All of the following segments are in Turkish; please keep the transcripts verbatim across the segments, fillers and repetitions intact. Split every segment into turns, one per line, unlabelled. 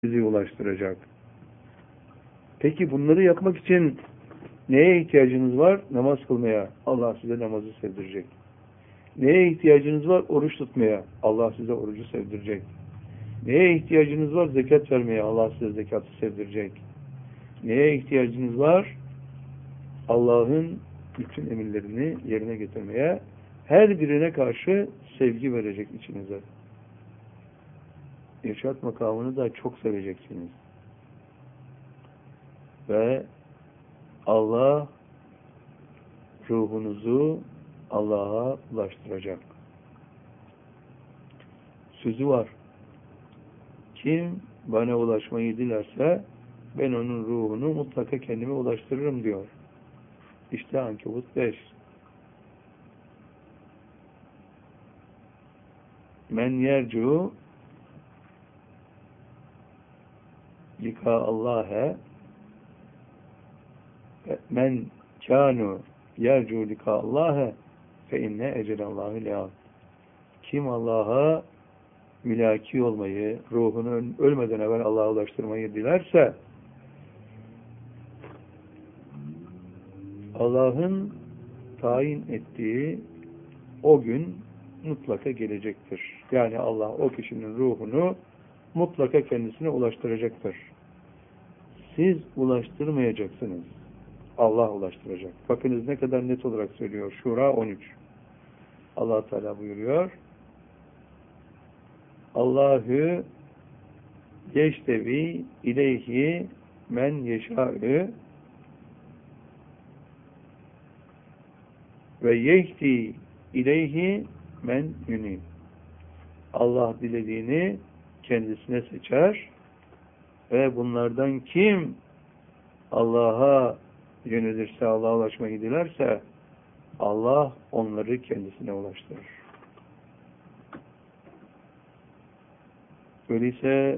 bizi ulaştıracak. Peki bunları yapmak için neye ihtiyacınız var? Namaz kılmaya. Allah size namazı sevdirecek. Neye ihtiyacınız var? Oruç tutmaya. Allah size orucu sevdirecek. Neye ihtiyacınız var? Zekat vermeye. Allah size zekatı sevdirecek. Neye ihtiyacınız var? Allah'ın bütün emirlerini yerine getirmeye, her birine karşı sevgi verecek içinize. İrşad makamını da çok seveceksiniz. Ve Allah ruhunuzu Allah'a ulaştıracak. Sözü var. Kim bana ulaşmayı dilerse ben onun ruhunu mutlaka kendime ulaştırırım diyor. İşte Ankebut beş. Men yercu lika Allah'e men kânu yercu lika Allah'e fe inne ecelallahu le'at. Kim Allah'a mülaki olmayı, ruhunu ölmeden evvel Allah'a ulaştırmayı dilerse Allah'ın tayin ettiği o gün mutlaka gelecektir. Yani Allah o kişinin ruhunu mutlaka kendisine ulaştıracaktır. Siz ulaştırmayacaksınız. Allah ulaştıracak. Bakınız ne kadar net olarak söylüyor. Şura on üç. Allah Teala buyuruyor. Allahü yeştevi ileyhi men yeşâ'ü ve yehdi ileyhi men yunib. Allah dilediğini kendisine seçer ve bunlardan kim Allah'a yönelirse, Allah'a ulaşmayı dilerse Allah onları kendisine ulaştırır. Öyleyse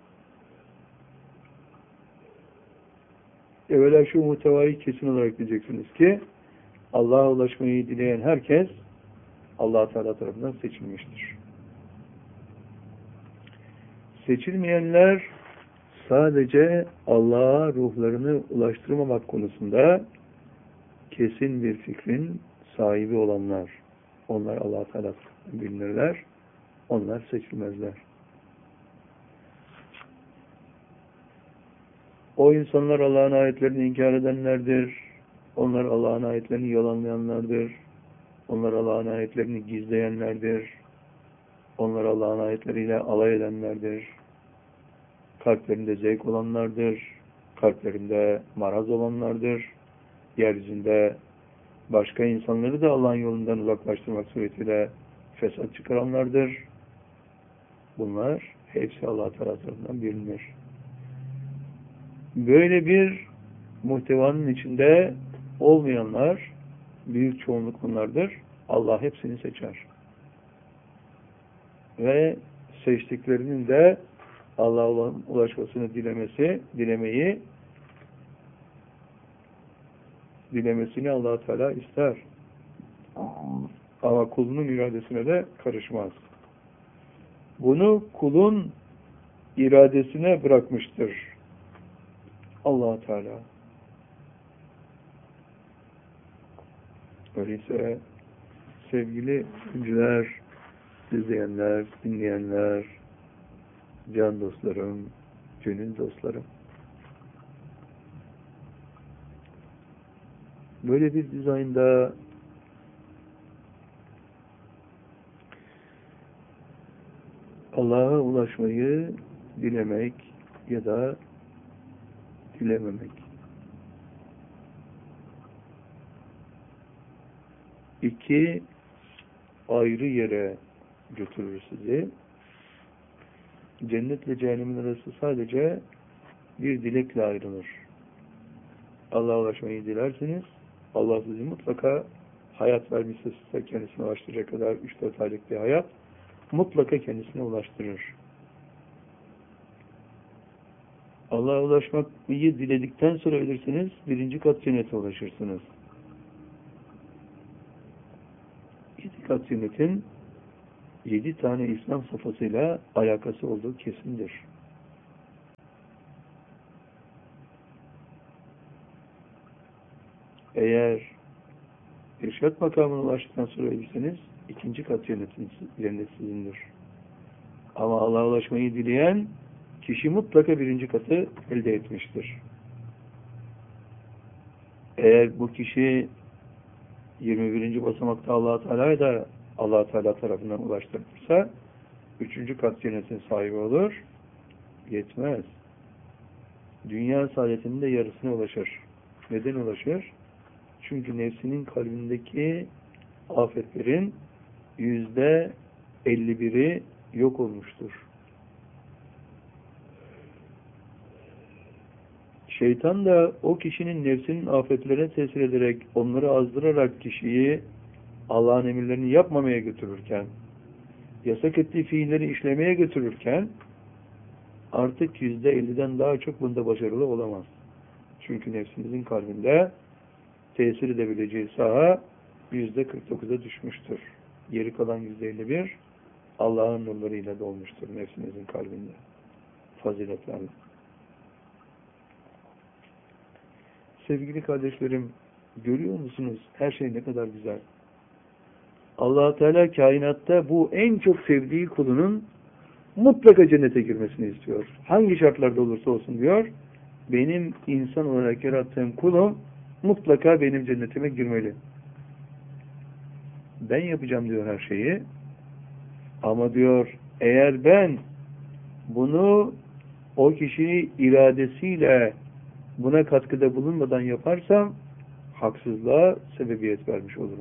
evvela şu muhtevayı kesin olarak diyeceksiniz ki Allah'a ulaşmayı dileyen herkes Allah Teala tarafından seçilmiştir. Seçilmeyenler sadece Allah'a ruhlarını ulaştırmamak konusunda kesin bir fikrin sahibi olanlar. Onlar Allah Teala tarafından bilinirler. Onlar seçilmezler. O insanlar Allah'ın ayetlerini inkar edenlerdir. Onlar Allah'ın ayetlerini yalanlayanlardır. Onlar Allah'ın ayetlerini gizleyenlerdir. Onlar Allah'ın ayetleriyle alay edenlerdir. Kalplerinde zevk olanlardır. Kalplerinde maraz olanlardır. Yeryüzünde başka insanları da Allah'ın yolundan uzaklaştırmak suretiyle fesat çıkaranlardır. Bunlar hepsi Allah tarafından bilinir. Böyle bir muhtevanın içinde olmayanlar, büyük çoğunluk bunlardır. Allah hepsini seçer. Ve seçtiklerinin de Allah'a ulaşmasını dilemesi, dilemeyi, dilemesini Allah Teala ister. Ama kulunun iradesine de karışmaz. Bunu kulun iradesine bırakmıştır Allah Teala. Öyleyse sevgili dinleyiciler, izleyenler, dinleyenler, can dostlarım, gönül dostlarım. Böyle bir dizaynda Allah'a ulaşmayı dilemek ya da dilememek. İki ayrı yere götürür sizi. Cennetle cehennemin arası sadece bir dilekle ayrılır. Allah'a ulaşmayı dilersiniz. Allah sizi mutlaka hayat vermişse size kendisine ulaştıracak kadar üç dört aylık bir hayat mutlaka kendisine ulaştırır. Allah'a ulaşmayı diledikten sonra ölürsünüz, birinci kat cennete ulaşırsınız. Yedi kat cennetin yedi tane İslam safhasıyla alakası olduğu kesindir. eğer irşat makamına ulaştıktan sonra ölürseniz ikinci kat cennetin, cennet sizindir. Ama Allah'a ulaşmayı dileyen kişi mutlaka birinci katı elde etmiştir. Eğer bu kişi yirmi birinci basamakta Allah-u Teala'ya da Allah-u Teala tarafından ulaştırılırsa üçüncü kat cennetin sahibi olur. Yetmez. Dünya saadetinin de yarısına ulaşır. Neden ulaşır? Çünkü nefsinin kalbindeki afetlerin yüzde elli biri yok olmuştur. Şeytan da o kişinin nefsinin afetlerine tesir ederek, onları azdırarak kişiyi Allah'ın emirlerini yapmamaya götürürken, yasak ettiği fiilleri işlemeye götürürken artık yüzde elliden daha çok bunda başarılı olamaz. Çünkü nefsinizin kalbinde tesir edebileceği saha yüzde kırk dokuza düşmüştür. Geri kalan yüzde elli bir Allah'ın nurlarıyla dolmuştur nefsinizin kalbinde. Faziletlerle. Sevgili kardeşlerim, görüyor musunuz? Her şey ne kadar güzel. Allah-u Teala kainatta bu en çok sevdiği kulunun mutlaka cennete girmesini istiyor. Hangi şartlarda olursa olsun diyor, benim insan olarak yarattığım kulum mutlaka benim cennetime girmeli. Ben yapacağım diyor her şeyi. Ama diyor, eğer ben bunu o kişi iradesiyle buna katkıda bulunmadan yaparsam haksızlığa sebebiyet vermiş olurum.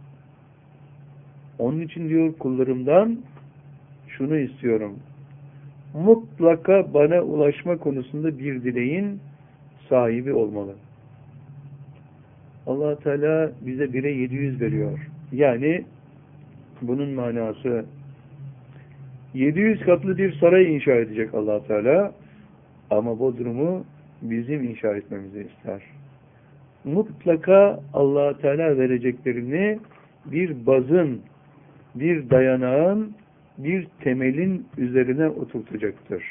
Onun için diyor kullarımdan şunu istiyorum. Mutlaka bana ulaşma konusunda bir dileğin sahibi olmalı. Allah Teala bize bire yedi yüz veriyor. Yani bunun manası yedi yüz katlı bir saray inşa edecek Allah Teala ama Bodrum'u bizim inşa etmemizi ister. Mutlaka Allah Teala vereceklerini bir bazın, bir dayanağın, bir temelin üzerine oturtacaktır.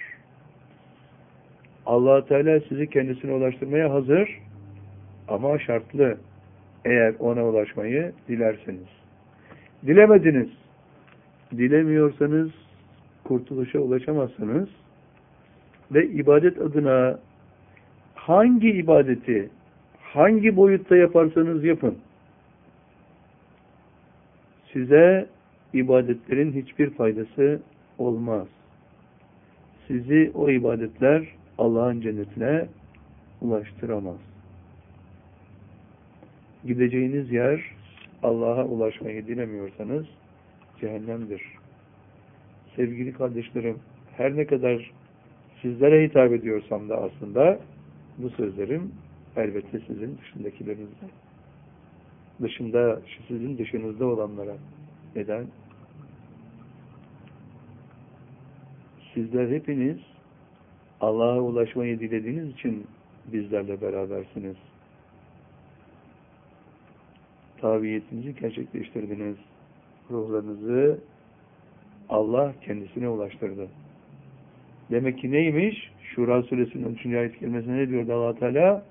Allah Teala sizi kendisine ulaştırmaya hazır ama şartlı. Eğer ona ulaşmayı dilerseniz. Dilemediniz. Dilemiyorsanız kurtuluşa ulaşamazsınız. Ve ibadet adına hangi ibadeti hangi boyutta yaparsanız yapın. Size ibadetlerin hiçbir faydası olmaz. Sizi o ibadetler Allah'ın cennetine ulaştıramaz. Gideceğiniz yer Allah'a ulaşmayı dilemiyorsanız cehennemdir. Sevgili kardeşlerim, her ne kadar sizlere hitap ediyorsam da aslında bu sözlerim elbette sizin dışındakilerinizde. Dışında, sizin dışınızda olanlara. Neden? Sizler hepiniz Allah'a ulaşmayı dilediğiniz için bizlerle berabersiniz. Tabiyetinizi gerçekleştirdiniz. Ruhlarınızı Allah kendisine ulaştırdı. Demek ki neymiş? Şura suresinin on üçüncü ayet kelimesine ne diyordu Allah Teala?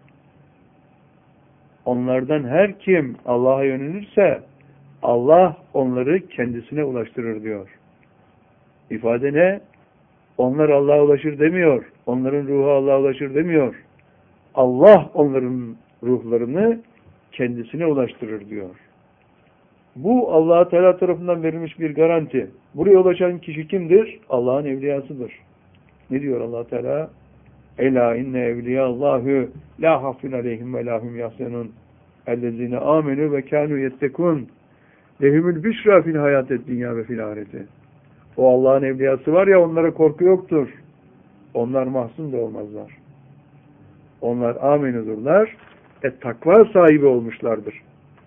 Onlardan her kim Allah'a yönelirse Allah onları kendisine ulaştırır diyor. İfade ne? Onlar Allah'a ulaşır demiyor. Onların ruhu Allah'a ulaşır demiyor. Allah onların ruhlarını kendisine ulaştırır diyor. Bu Allah Teala tarafından verilmiş bir garanti. Buraya ulaşan kişi kimdir? Allah'ın evliyasıdır. Ne diyor Allah Teala? Ela inne evliyallahu la hafun aleyhim ve lahum yahzenun ellezine amenu ve kanu yettekun lehumul büşra fil hayatet dünya ve fil ahireti. O Allah'ın evliyası var ya, onlara korku yoktur. Onlar mahzun da olmazlar. Onlar amenudurlar. E takva sahibi olmuşlardır.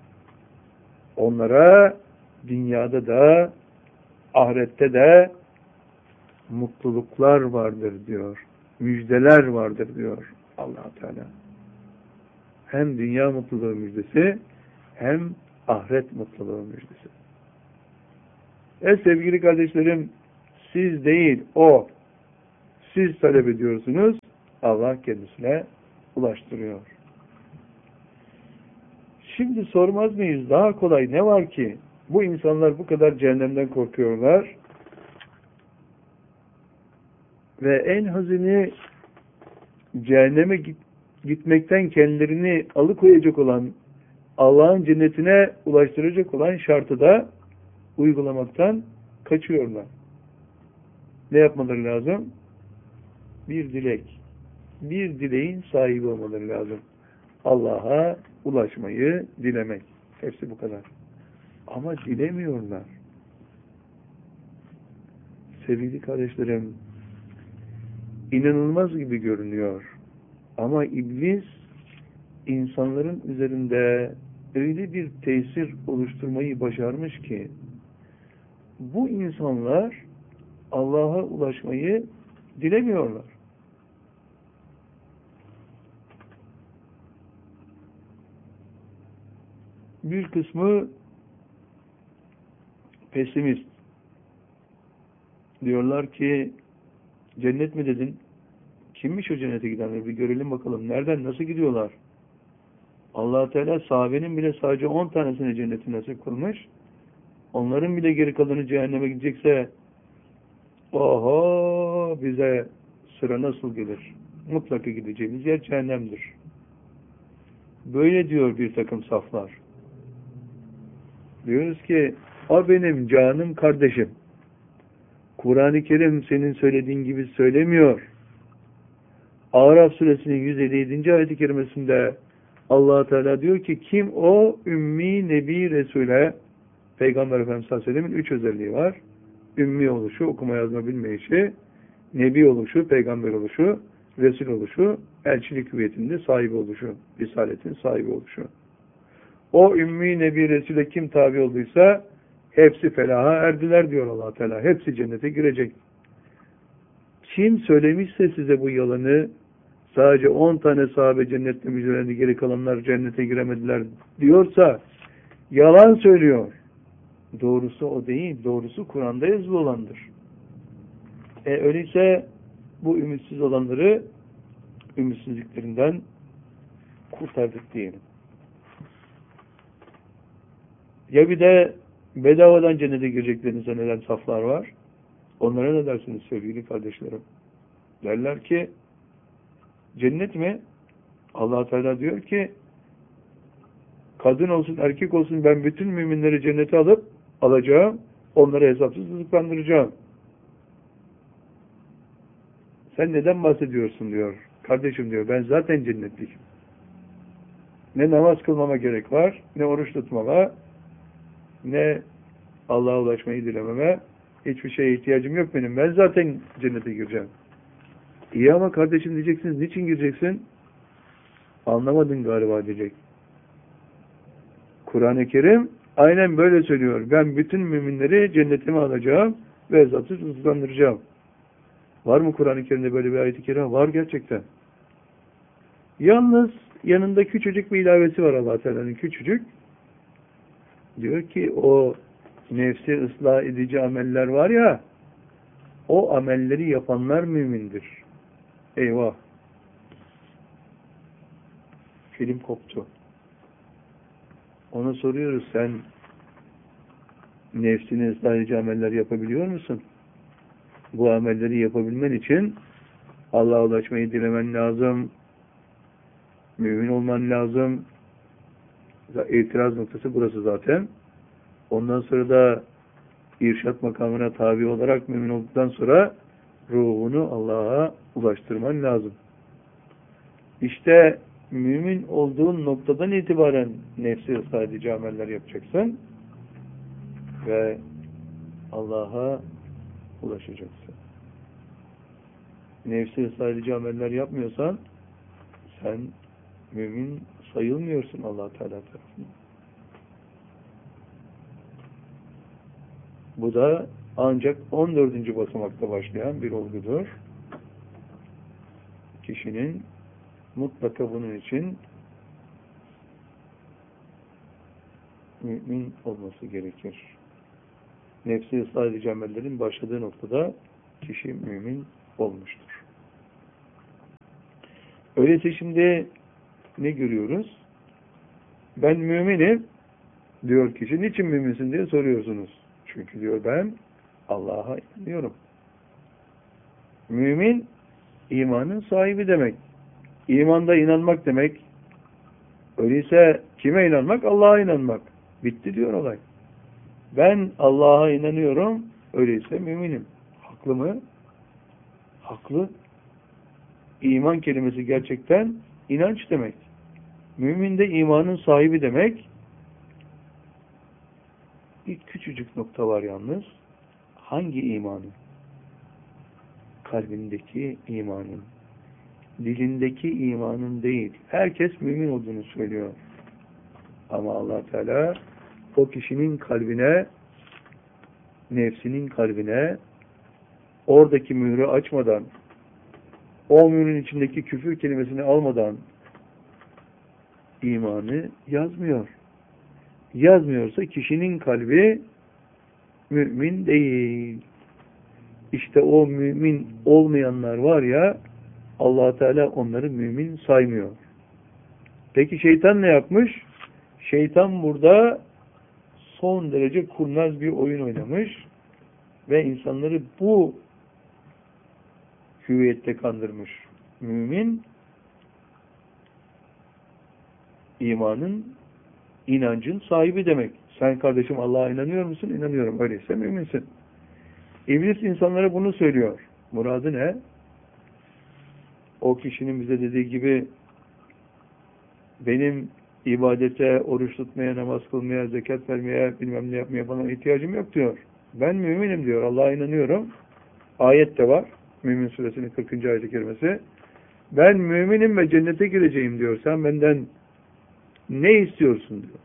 Onlara dünyada da ahirette de mutluluklar vardır diyor. Müjdeler vardır diyor Allah Teala. Hem dünya mutluluğu müjdesi hem ahiret mutluluğu müjdesi. E sevgili kardeşlerim, siz değil o. Siz talep ediyorsunuz. Allah kendisine ulaştırıyor. Şimdi sormaz mıyız? Daha kolay ne var ki? Bu insanlar bu kadar cehennemden korkuyorlar. Ve en hazini cehenneme git, gitmekten kendilerini alıkoyacak olan, Allah'ın cennetine ulaştıracak olan şartı da uygulamaktan kaçıyorlar. Ne yapmaları lazım? Bir dilek. Bir dileğin sahibi olmaları lazım. Allah'a ulaşmayı dilemek. Hepsi bu kadar. Ama dilemiyorlar. Sevgili kardeşlerim, inanılmaz gibi görünüyor. Ama iblis insanların üzerinde öyle bir tesir oluşturmayı başarmış ki bu insanlar Allah'a ulaşmayı dilemiyorlar. Bir kısmı pesimist. Diyorlar ki cennet mi dedin? Kimmiş o cennete gidenler? Bir görelim bakalım. Nereden, nasıl gidiyorlar? Allah Teala sahabenin bile sadece on tanesine cenneti nasip kılmış. Onların bile geri kalanı cehenneme gidecekse oho bize sıra nasıl gelir? Mutlaka gideceğimiz yer cehennemdir. Böyle diyor bir takım saflar. Diyoruz ki o benim canım kardeşim. Kur'an-ı Kerim senin söylediğin gibi söylemiyor. Araf suresinin yüz elli yedinci ayet-i kerimesinde Allah Teala diyor ki kim o ümmi nebi Resul'e, Peygamber Efendimiz sallallahu aleyhi ve sellem'in üç özelliği var. Ümmi oluşu, okuma yazma bilmeyişi, nebi oluşu, peygamber oluşu, resul oluşu, elçilik hüviyetinde sahibi oluşu, risaletin sahibi oluşu. O ümmi nebi Resul'e kim tabi olduysa hepsi felaha erdiler diyor Allah Teala. Hepsi cennete girecek. Kim söylemişse size bu yalanı, sadece on tane sahabe cennette müjdelendi, geri kalanlar cennete giremediler diyorsa yalan söylüyor. Doğrusu o değil. Doğrusu Kur'an'da yazılı olandır. E öyleyse bu ümitsiz olanları ümitsizliklerinden kurtardık diyelim. Ya bir de bedavadan cennete gireceklerini zanneden saflar var. Onlara ne dersiniz sevgili kardeşlerim? Derler ki cennet mi? Allah Teala diyor ki kadın olsun erkek olsun ben bütün müminleri cennete alıp alacağım. Onları hesapsız rızıklandıracağım. Sen neden bahsediyorsun diyor. Kardeşim diyor ben zaten cennetliyim. Ne namaz kılmama gerek var, ne oruç tutmama, ne Allah'a ulaşmayı dilememe, hiçbir şeye ihtiyacım yok benim. Ben zaten cennete gireceğim. İyi ama kardeşim diyeceksiniz, niçin gireceksin? Anlamadın galiba diyecek. Kur'an-ı Kerim aynen böyle söylüyor. Ben bütün müminleri cennetime alacağım ve hesapsız rızıklandıracağım. Var mı Kur'an-ı Kerim'de böyle bir ayet-i kerime? Var gerçekten. Yalnız yanında küçücük bir ilavesi var Allah Teala'nın, küçücük. Diyor ki o nefsi ıslah edici ameller var ya, o amelleri yapanlar mümindir. Eyvah! Film koptu. Ona soruyoruz, sen nefsini ıslah edici ameller yapabiliyor musun? Bu amelleri yapabilmen için Allah'a ulaşmayı dilemen lazım. Mümin olman lazım. İtiraz noktası burası zaten. Ondan sonra da irşat makamına tabi olarak mümin olduktan sonra ruhunu Allah'a ulaştırman lazım. İşte mümin olduğun noktadan itibaren nefsi ıslah edici ameller yapacaksın ve Allah'a ulaşacaksın. Nefsi ıslah edici ameller yapmıyorsan sen mümin sayılmıyorsun Allah Teala tarafından. Bu da ancak on dördüncü basamakta başlayan bir olgudur. Kişinin mutlaka bunun için mümin olması gerekir. Nefsi ıslah edici amellerin başladığı noktada kişi mümin olmuştur. Öyleyse şimdi ne görüyoruz? ben müminim diyor kişi. Niçin müminsin diye soruyorsunuz. Çünkü diyor ben Allah'a inanıyorum. Mümin imanın sahibi demek. İmanda inanmak demek. Öyleyse kime inanmak? Allah'a inanmak. Bitti diyor olay. Ben Allah'a inanıyorum. Öyleyse müminim. Haklı mı? Haklı. İman kelimesi gerçekten inanç demek. Mümin de imanın sahibi demek. Bir küçücük nokta var yalnız. Hangi imanın? Kalbindeki imanın. Dilindeki imanın değil. Herkes mümin olduğunu söylüyor. Ama Allah Teala o kişinin kalbine, nefsinin kalbine oradaki mührü açmadan, o mührün içindeki küfür kelimesini almadan imanı yazmıyor. Yazmıyorsa kişinin kalbi mümin değil. İşte o mümin olmayanlar var ya, Allah Teala onları mümin saymıyor. Peki şeytan ne yapmış? Şeytan burada son derece kurnaz bir oyun oynamış ve insanları bu hüviyette kandırmış. Mümin imanın, inancın sahibi demek. Sen kardeşim Allah'a inanıyor musun? İnanıyorum. Öyleyse müminsin. İblis insanlara bunu söylüyor. Muradı ne? O kişinin bize dediği gibi benim ibadete, oruç tutmaya, namaz kılmaya, zekat vermeye, bilmem ne yapmaya falan ihtiyacım yok diyor. Ben müminim diyor. Allah'a inanıyorum. Ayet de var. Mümin suresinin kırkıncı ayet-i kerimesi. Ben müminim ve cennete gireceğim diyor. Sen benden ne istiyorsun diyor.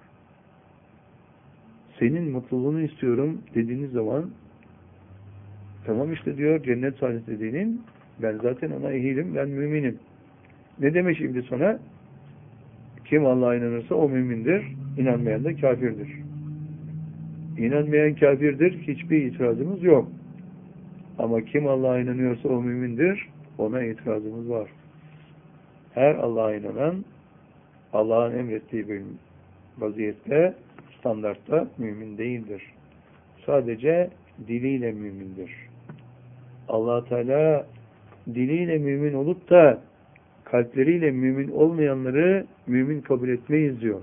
Senin mutluluğunu istiyorum dediğiniz zaman tamam işte diyor cennet saadeti dediğinin ben zaten ona ehilim, ben müminim. Ne demiş İblis ona? Kim Allah'a inanırsa o mümindir. İnanmayan da kafirdir. İnanmayan kafirdir. Hiçbir itirazımız yok. Ama kim Allah'a inanıyorsa o mümindir. Ona itirazımız var. Her Allah'a inanan Allah'ın emrettiği bir vaziyette, standartta mümin değildir. Sadece diliyle mümindir. Allah Teala diliyle mümin olup da kalpleriyle mümin olmayanları mümin kabul etmeyiz diyor.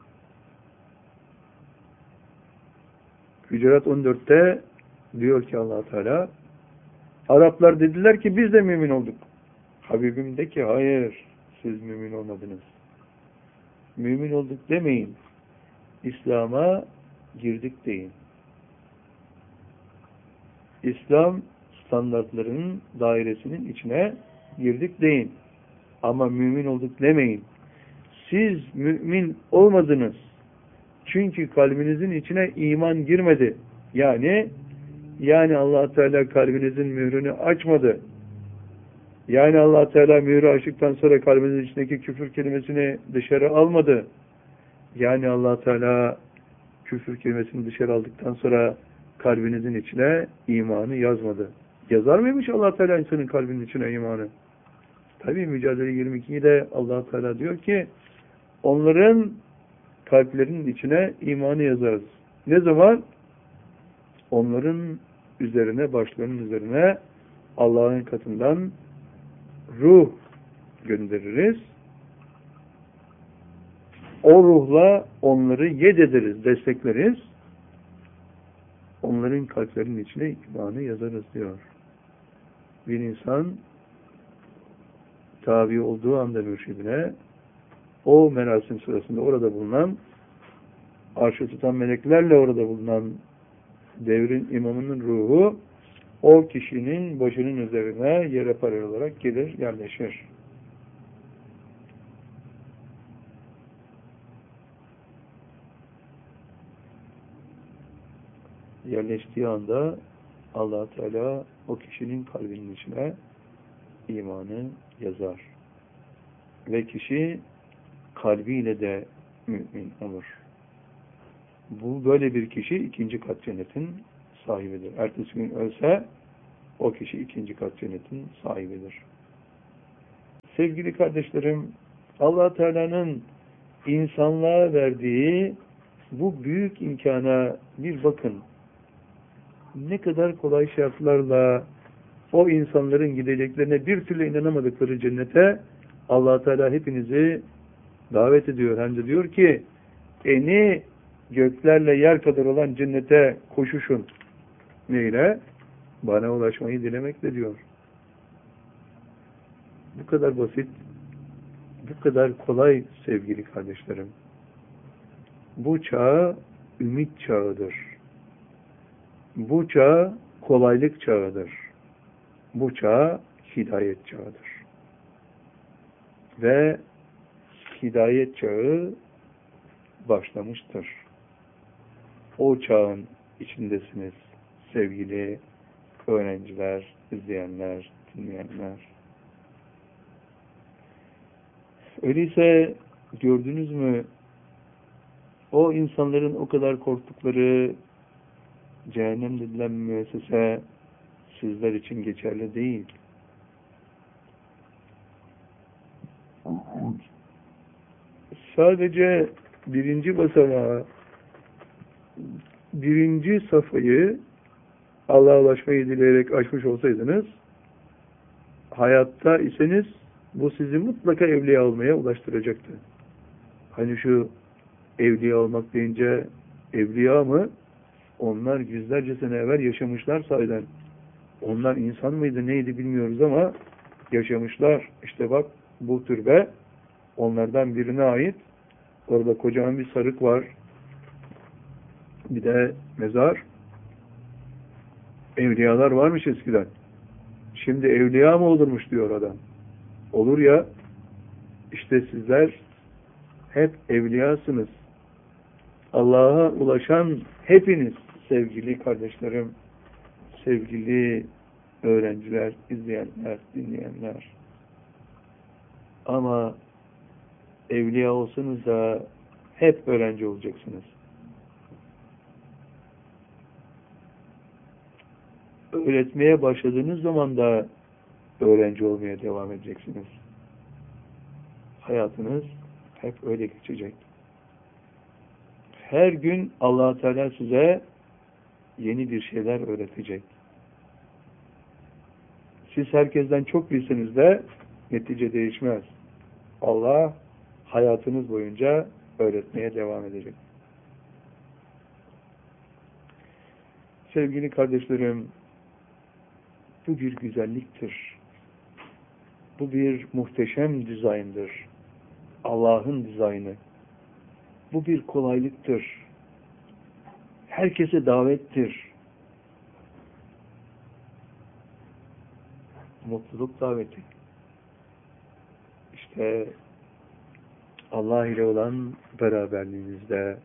Hücurat on dörtte diyor ki Allah Teala Araplar dediler ki biz de mümin olduk. Habibim de ki hayır siz mümin olmadınız. Mümin olduk demeyin. İslam'a girdik deyin. İslam standartlarının dairesinin içine girdik deyin. Ama mümin olduk demeyin. Siz mümin olmadınız. Çünkü kalbinizin içine iman girmedi. Yani yani Allah Teala kalbinizin mührünü açmadı. Yani Allah Teala mührü açtıktan sonra kalbinizin içindeki küfür kelimesini dışarı almadı. Yani Allah Teala küfür kelimesini dışarı aldıktan sonra kalbinizin içine imanı yazmadı. Yazar mıymış Allah Teala insanın kalbinin içine imanı? Tabii Mücadele yirmi iki'de Allah Teala diyor ki onların kalplerinin içine imanı yazarız. Ne zaman? Onların üzerine, başlarının üzerine Allah'ın katından ruh göndeririz. O ruhla onları yed ederiz, destekleriz. Onların kalplerinin içine imanı yazarız diyor. Bir insan tabi olduğu anda mürşidine o merasim sırasında orada bulunan arşı tutan meleklerle orada bulunan devrin imamının ruhu o kişinin başının üzerine yere paralel olarak gelir, yerleşir. Yerleştiği anda Allah Teala o kişinin kalbinin içine imanı yazar. Ve kişi kalbiyle de mümin olur. Bu böyle bir kişi ikinci kat cennetin sahibidir. Ertesi gün ölse o kişi ikinci kat cennetin sahibidir. Sevgili kardeşlerim, Allah Teala'nın insanlığa verdiği bu büyük imkana bir bakın. Ne kadar kolay şartlarla o insanların gideceklerine bir türlü inanamadıkları cennete Allah Teala hepinizi davet ediyor. Hem de diyor ki eni göklerle yer kadar olan cennete koşuşun. Neyle? Bana ulaşmayı dilemekle diyor. Bu kadar basit, bu kadar kolay sevgili kardeşlerim. Bu çağ ümit çağıdır. Bu çağ kolaylık çağıdır. Bu çağ hidayet çağıdır. Ve hidayet çağı başlamıştır. O çağın içindesiniz sevgili öğrenciler, izleyenler, dinleyenler. Öyleyse gördünüz mü o insanların o kadar korktukları cehennem denilen müessese sizler için geçerli değil. Sadece birinci basamağı, birinci safhayı Allah'a ulaşmayı dileyerek açmış olsaydınız, hayatta iseniz bu sizi mutlaka evliya olmaya ulaştıracaktı. Hani şu evliya olmak deyince evliya mı? Onlar yüzlerce sene evvel yaşamışlar sahiden. Onlar insan mıydı neydi bilmiyoruz ama yaşamışlar. İşte bak bu türbe onlardan birine ait. Orada kocaman bir sarık var. Bir de mezar. Evliyalar varmış eskiden. Şimdi evliya mı olurmuş diyor adam. Olur ya, işte sizler hep evliyasınız. Allah'a ulaşan hepiniz sevgili kardeşlerim, sevgili öğrenciler, izleyenler, dinleyenler. Ama evliya olsanız da hep öğrenci olacaksınız. Öğretmeye başladığınız zaman da öğrenci olmaya devam edeceksiniz. Hayatınız hep öyle geçecek. Her gün Allah Teala size yeni bir şeyler öğretecek. Siz herkesten çok bilseniz de netice değişmez. Allah hayatınız boyunca öğretmeye devam edecek. Sevgili kardeşlerim, bu bir güzelliktir. Bu bir muhteşem dizayndır. Allah'ın dizaynı. Bu bir kolaylıktır. Herkese davettir. Mutluluk daveti. İşte Allah ile olan beraberliğinizde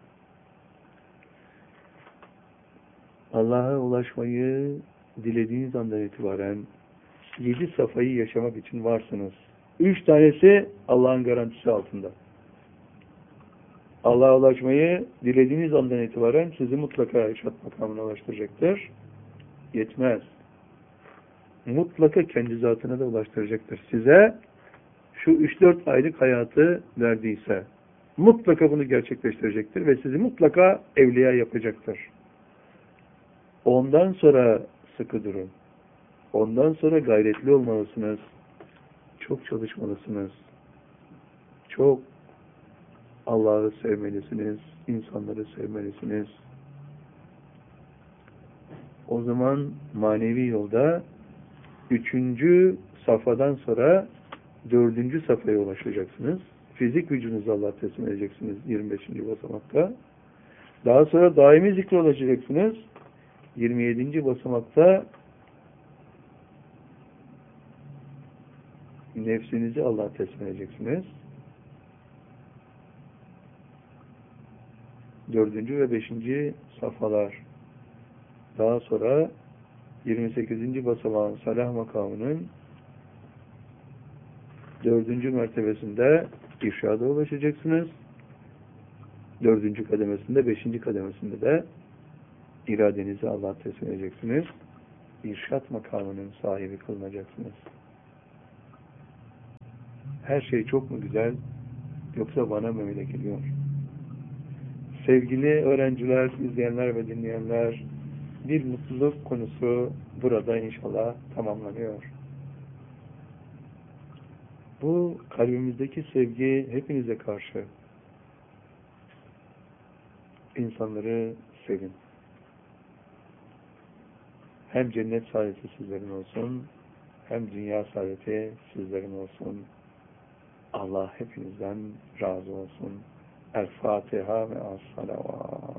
Allah'a ulaşmayı dilediğiniz andan itibaren yedi safhayı yaşamak için varsınız. Üç tanesi Allah'ın garantisi altında. Allah'a ulaşmayı dilediğiniz andan itibaren sizi mutlaka irşad makamına ulaştıracaktır. Yetmez. Mutlaka kendi zatına da ulaştıracaktır. Size şu üç dört aylık hayatı verdiyse mutlaka bunu gerçekleştirecektir ve sizi mutlaka evliya yapacaktır. Ondan sonra sıkı durun. Ondan sonra gayretli olmalısınız. Çok çalışmalısınız. Çok Allah'ı sevmelisiniz. İnsanları sevmelisiniz. O zaman manevi yolda üçüncü safhadan sonra dördüncü safhaya ulaşacaksınız. Fizik gücünüzü Allah'a teslim edeceksiniz yirmi beşinci basamakta. Daha sonra daimi zikre ulaşacaksınız. yirmi yedinci basamakta nefsinizi Allah'a teslim edeceksiniz. Dördüncü ve beşinci safhalar. Daha sonra yirmi sekizinci basamağın salah makamının dördüncü mertebesinde irşada ulaşacaksınız. Dördüncü kademesinde, beşinci kademesinde de iradenizi Allah'a teslim edeceksiniz. İrşat makamının sahibi kılınacaksınız. Her şey çok mu güzel? Yoksa bana mı öyle geliyor? Sevgili öğrenciler, izleyenler ve dinleyenler, bir mutluluk konusu burada inşallah tamamlanıyor. Bu kalbimizdeki sevgi hepinize karşı. İnsanları sevin. Hem cennet saadeti sizlerin olsun, hem dünya saadeti sizlerin olsun. Allah hepinizden razı olsun. El Fatiha ve Es-Salavat.